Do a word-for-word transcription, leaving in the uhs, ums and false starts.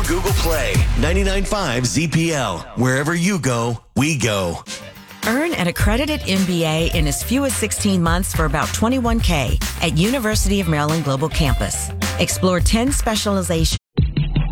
Google Play. ninety-nine point five Z P L. Wherever you go, we go. Earn an accredited M B A in as few as sixteen months for about twenty-one K at University of Maryland Global Campus. Explore ten specializations